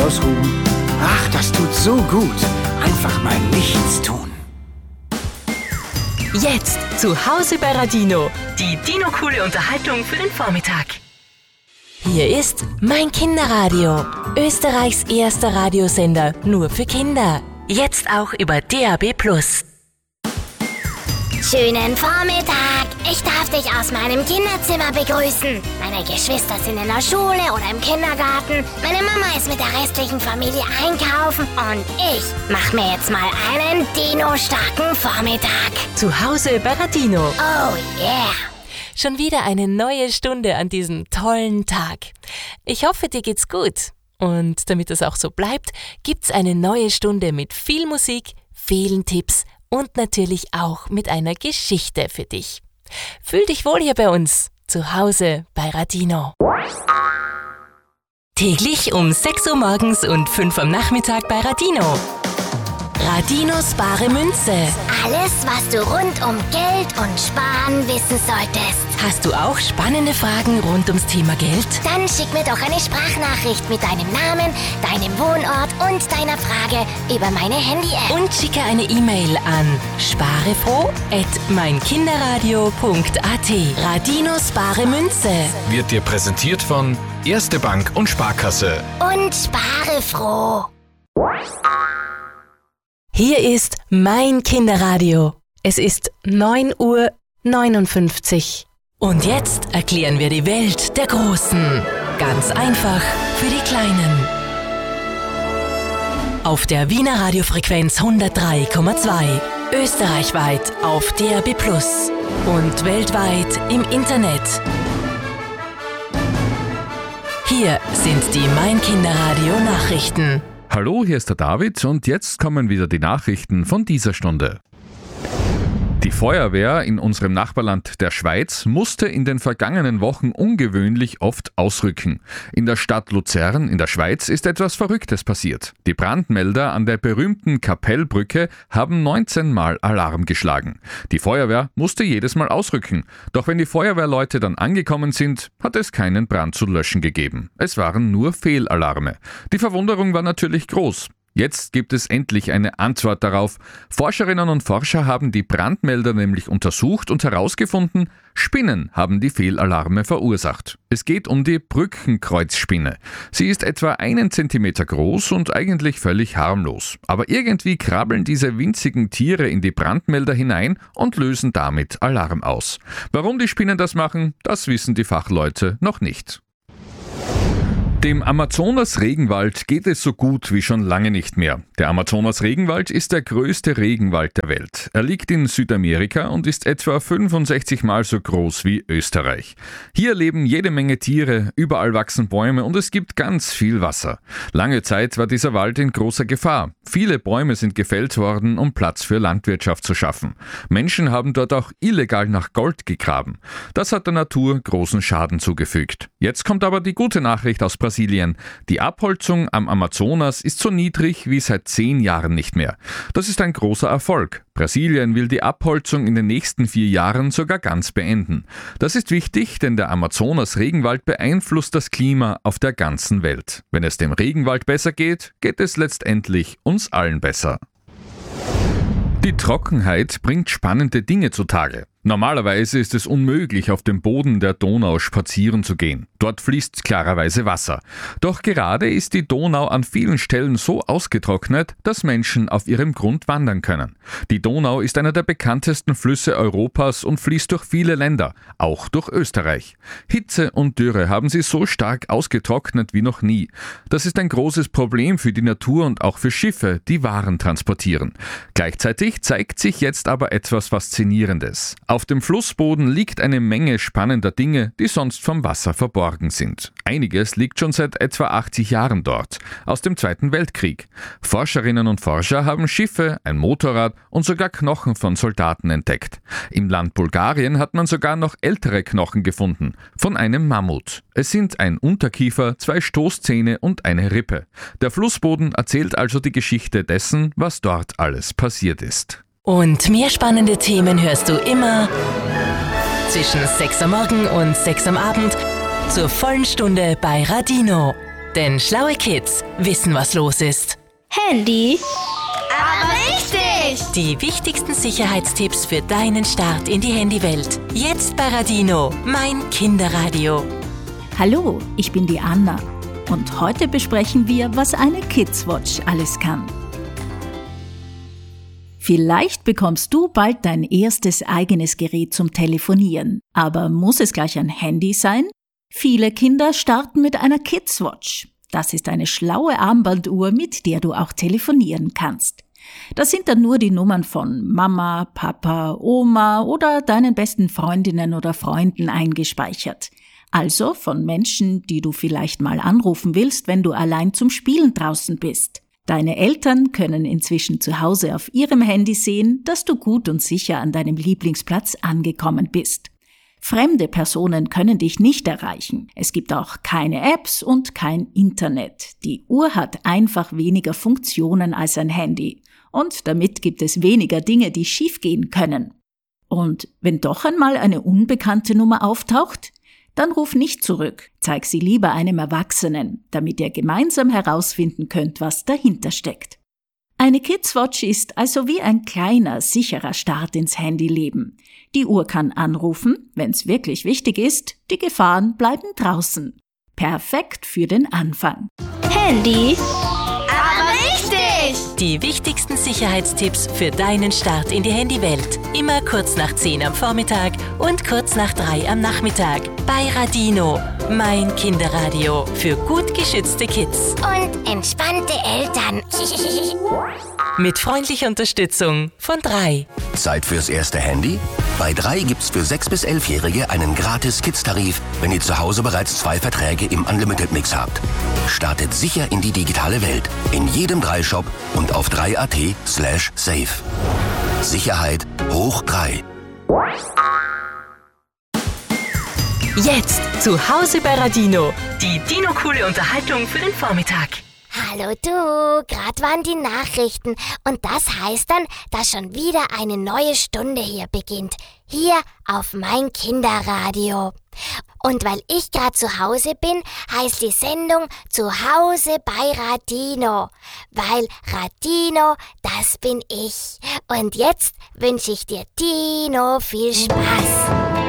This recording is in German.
ausruhen. Ach, das tut so gut. Einfach mal nichts tun. Jetzt zu Hause bei Radino. Die Dino-coole Unterhaltung für den Vormittag. Hier ist Mein Kinderradio. Österreichs erster Radiosender nur für Kinder. Jetzt auch über DAB+. Schönen Vormittag! Ich darf dich aus meinem Kinderzimmer begrüßen. Meine Geschwister sind in der Schule oder im Kindergarten. Meine Mama ist mit der restlichen Familie einkaufen. Und ich mach mir jetzt mal einen Dino-starken Vormittag. Zu Hause bei Radino. Oh yeah! Schon wieder eine neue Stunde an diesem tollen Tag. Ich hoffe, dir geht's gut. Und damit es auch so bleibt, gibt's eine neue Stunde mit viel Musik, vielen Tipps und natürlich auch mit einer Geschichte für dich. Fühl dich wohl hier bei uns, zu Hause bei Radino. Täglich um 6 Uhr morgens und 5 am Nachmittag bei Radino. Radinos bare Münze. Alles, was du rund um Geld und Sparen wissen solltest. Hast du auch spannende Fragen rund ums Thema Geld? Dann schick mir doch eine Sprachnachricht mit deinem Namen, deinem Wohnort und deiner Frage über meine Handy-App. Und schicke eine E-Mail an sparefroh@meinkinderradio.at. Radinos bare Münze. Wird dir präsentiert von Erste Bank und Sparkasse. Und spare froh. Hier ist Mein Kinderradio. Es ist 9:59 Uhr. Und jetzt erklären wir die Welt der Großen. Ganz einfach für die Kleinen. Auf der Wiener Radiofrequenz 103,2. Österreichweit auf DAB+ und weltweit im Internet. Hier sind die Mein Kinderradio Nachrichten. Hallo, hier ist der David und jetzt kommen wieder die Nachrichten von dieser Stunde. Die Feuerwehr in unserem Nachbarland der Schweiz musste in den vergangenen Wochen ungewöhnlich oft ausrücken. In der Stadt Luzern in der Schweiz ist etwas Verrücktes passiert. Die Brandmelder an der berühmten Kapellbrücke haben 19 Mal Alarm geschlagen. Die Feuerwehr musste jedes Mal ausrücken. Doch wenn die Feuerwehrleute dann angekommen sind, hat es keinen Brand zu löschen gegeben. Es waren nur Fehlalarme. Die Verwunderung war natürlich groß. Jetzt gibt es endlich eine Antwort darauf. Forscherinnen und Forscher haben die Brandmelder nämlich untersucht und herausgefunden, Spinnen haben die Fehlalarme verursacht. Es geht um die Brückenkreuzspinne. Sie ist etwa 1 Zentimeter groß und eigentlich völlig harmlos. Aber irgendwie krabbeln diese winzigen Tiere in die Brandmelder hinein und lösen damit Alarm aus. Warum die Spinnen das machen, das wissen die Fachleute noch nicht. Dem Amazonas-Regenwald geht es so gut wie schon lange nicht mehr. Der Amazonas-Regenwald ist der größte Regenwald der Welt. Er liegt in Südamerika und ist etwa 65 Mal so groß wie Österreich. Hier leben jede Menge Tiere, überall wachsen Bäume und es gibt ganz viel Wasser. Lange Zeit war dieser Wald in großer Gefahr. Viele Bäume sind gefällt worden, um Platz für Landwirtschaft zu schaffen. Menschen haben dort auch illegal nach Gold gegraben. Das hat der Natur großen Schaden zugefügt. Jetzt kommt aber die gute Nachricht aus Brasilien. Die Abholzung am Amazonas ist so niedrig wie seit 10 Jahren nicht mehr. Das ist ein großer Erfolg. Brasilien will die Abholzung in den nächsten 4 Jahren sogar ganz beenden. Das ist wichtig, denn der Amazonas-Regenwald beeinflusst das Klima auf der ganzen Welt. Wenn es dem Regenwald besser geht, geht es letztendlich uns allen besser. Die Trockenheit bringt spannende Dinge zutage. Normalerweise ist es unmöglich, auf dem Boden der Donau spazieren zu gehen. Dort fließt klarerweise Wasser. Doch gerade ist die Donau an vielen Stellen so ausgetrocknet, dass Menschen auf ihrem Grund wandern können. Die Donau ist einer der bekanntesten Flüsse Europas und fließt durch viele Länder, auch durch Österreich. Hitze und Dürre haben sie so stark ausgetrocknet wie noch nie. Das ist ein großes Problem für die Natur und auch für Schiffe, die Waren transportieren. Gleichzeitig zeigt sich jetzt aber etwas Faszinierendes. Auf dem Flussboden liegt eine Menge spannender Dinge, die sonst vom Wasser verborgen sind. Einiges liegt schon seit etwa 80 Jahren dort, aus dem Zweiten Weltkrieg. Forscherinnen und Forscher haben Schiffe, ein Motorrad und sogar Knochen von Soldaten entdeckt. Im Land Bulgarien hat man sogar noch ältere Knochen gefunden, von einem Mammut. Es sind ein Unterkiefer, 2 Stoßzähne und eine Rippe. Der Flussboden erzählt also die Geschichte dessen, was dort alles passiert ist. Und mehr spannende Themen hörst du immer zwischen 6 am Morgen und 6 am Abend zur vollen Stunde bei Radino. Denn schlaue Kids wissen, was los ist. Handy? Aber richtig! Die wichtigsten Sicherheitstipps für deinen Start in die Handywelt. Jetzt bei Radino, mein Kinderradio. Hallo, ich bin die Anna und heute besprechen wir, was eine Kids-Watch alles kann. Vielleicht bekommst du bald dein erstes eigenes Gerät zum Telefonieren. Aber muss es gleich ein Handy sein? Viele Kinder starten mit einer Kids-Watch. Das ist eine schlaue Armbanduhr, mit der du auch telefonieren kannst. Da sind dann nur die Nummern von Mama, Papa, Oma oder deinen besten Freundinnen oder Freunden eingespeichert. Also von Menschen, die du vielleicht mal anrufen willst, wenn du allein zum Spielen draußen bist. Deine Eltern können inzwischen zu Hause auf ihrem Handy sehen, dass du gut und sicher an deinem Lieblingsplatz angekommen bist. Fremde Personen können dich nicht erreichen. Es gibt auch keine Apps und kein Internet. Die Uhr hat einfach weniger Funktionen als ein Handy. Und damit gibt es weniger Dinge, die schiefgehen können. Und wenn doch einmal eine unbekannte Nummer auftaucht, dann ruf nicht zurück, zeig sie lieber einem Erwachsenen, damit ihr gemeinsam herausfinden könnt, was dahinter steckt. Eine Kids-Watch ist also wie ein kleiner, sicherer Start ins Handyleben. Die Uhr kann anrufen, wenn's wirklich wichtig ist, die Gefahren bleiben draußen. Perfekt für den Anfang. Handy? Aber richtig! Die wichtigsten Sicherheitstipps für deinen Start in die Handywelt. Immer kurz nach 10 am Vormittag und kurz nach 3 am Nachmittag. Bei Radino, mein Kinderradio für gut geschützte Kids. Und entspannte Eltern. Mit freundlicher Unterstützung von 3. Zeit fürs erste Handy? Bei 3 gibt's für 6- bis 11-Jährige einen gratis Kids-Tarif, wenn ihr zu Hause bereits 2 Verträge im Unlimited-Mix habt. Startet sicher in die digitale Welt. In jedem 3-Shop und auf 3.at/safe. Sicherheit hoch 3. Jetzt zu Hause bei Radino. Die Dino-coole Unterhaltung für den Vormittag. Hallo du, grad waren die Nachrichten und das heißt dann, dass schon wieder eine neue Stunde hier beginnt. Hier auf mein Kinderradio. Und weil ich grad zu Hause bin, heißt die Sendung zu Hause bei Radino. Weil Radino, das bin ich. Und jetzt wünsche ich dir, Dino, viel Spaß.